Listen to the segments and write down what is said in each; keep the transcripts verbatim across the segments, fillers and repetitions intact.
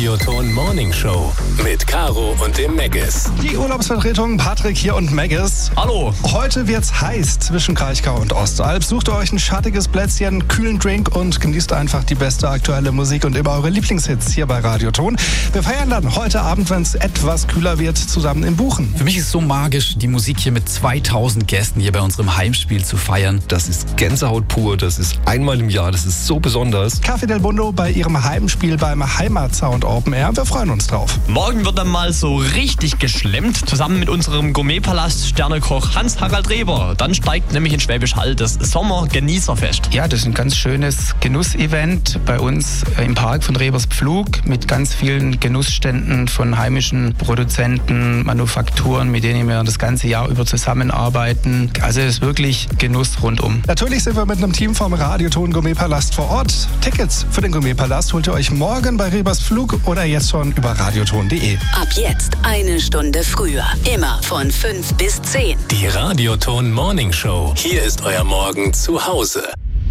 Radioton Morning Show mit Caro und dem Maggis. Die Urlaubsvertretung Patrick hier und Maggis. Hallo. Heute wird's heiß zwischen Kraichgau und Ostalb. Sucht euch ein schattiges Plätzchen, kühlen Drink und genießt einfach die beste aktuelle Musik und immer eure Lieblingshits hier bei Radioton. Wir feiern dann heute Abend, wenn es etwas kühler wird, zusammen in Buchen. Für mich ist es so magisch, die Musik hier mit zweitausend Gästen hier bei unserem Heimspiel zu feiern. Das ist Gänsehaut pur, das ist einmal im Jahr, das ist so besonders. Café del Mundo bei ihrem Heimspiel beim Heimatsound Open Air. Wir freuen uns drauf. Morgen wird dann mal so richtig geschlemmt, zusammen mit unserem Gourmetpalast Sternekoch Hans-Harald Reber. Dann steigt nämlich in Schwäbisch Hall das Sommer-Genießerfest. Ja, das ist ein ganz schönes Genussevent bei uns im Park von Rebers Pflug mit ganz vielen Genussständen von heimischen Produzenten, Manufakturen, mit denen wir das ganze Jahr über zusammenarbeiten. Also es ist wirklich Genuss rundum. Natürlich sind wir mit einem Team vom Radioton Gourmetpalast vor Ort. Tickets für den Gourmetpalast holt ihr euch morgen bei Rebers Pflug oder jetzt schon über radioton punkt de. Ab jetzt eine Stunde früher. Immer von fünf bis zehn. Die Radioton Morning Show. Hier ist euer Morgen zu Hause.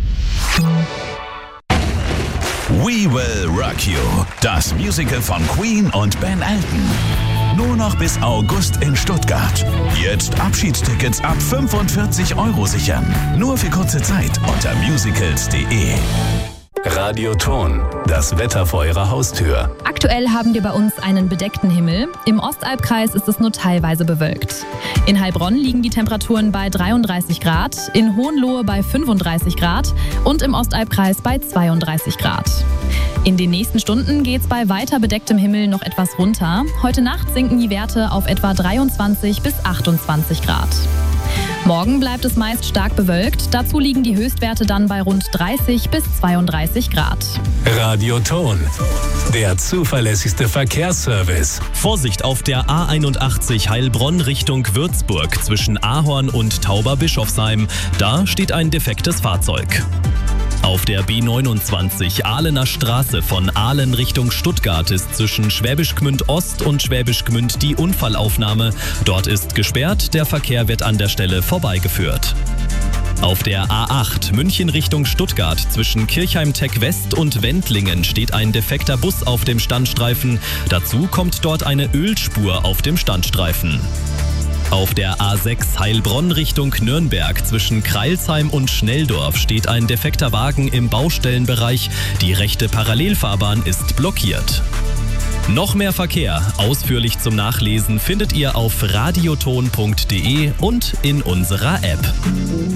We Will Rock You. Das Musical von Queen und Ben Elton. Nur noch bis August in Stuttgart. Jetzt Abschiedstickets ab fünfundvierzig Euro sichern. Nur für kurze Zeit unter musicals punkt de. Radioton, das Wetter vor eurer Haustür. Aktuell haben wir bei uns einen bedeckten Himmel. Im Ostalbkreis ist es nur teilweise bewölkt. In Heilbronn liegen die Temperaturen bei dreiunddreißig Grad, in Hohenlohe bei fünfunddreißig Grad und im Ostalbkreis bei zweiunddreißig Grad. In den nächsten Stunden geht es bei weiter bedecktem Himmel noch etwas runter. Heute Nacht sinken die Werte auf etwa dreiundzwanzig bis achtundzwanzig Grad. Morgen bleibt es meist stark bewölkt. Dazu liegen die Höchstwerte dann bei rund dreißig bis zweiunddreißig Grad. Radioton, der zuverlässigste Verkehrsservice. Vorsicht auf der A einundachtzig Heilbronn Richtung Würzburg zwischen Ahorn und Tauberbischofsheim. Da steht ein defektes Fahrzeug. Auf der B neunundzwanzig Ahlener Straße von Ahlen Richtung Stuttgart ist zwischen Schwäbisch Gmünd Ost und Schwäbisch Gmünd die Unfallaufnahme. Dort ist gesperrt, der Verkehr wird an der Stelle vorbeigeführt. Auf der A acht München Richtung Stuttgart zwischen Kirchheim-Tech West und Wendlingen steht ein defekter Bus auf dem Standstreifen. Dazu kommt dort eine Ölspur auf dem Standstreifen. Auf der A sechs Heilbronn Richtung Nürnberg zwischen Kreilsheim und Schnelldorf steht ein defekter Wagen im Baustellenbereich. Die rechte Parallelfahrbahn ist blockiert. Noch mehr Verkehr, ausführlich zum Nachlesen, findet ihr auf radioton punkt de und in unserer App.